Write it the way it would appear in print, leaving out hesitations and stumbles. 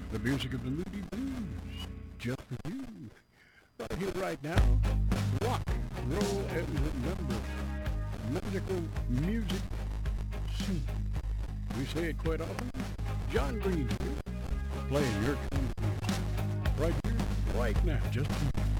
The music of the Moody Blues, just for you. Right here, right now, rock, roll, and remember, magical music scene. We say it quite often. John Green here, playing your kind of music. Right here, right now, just for you.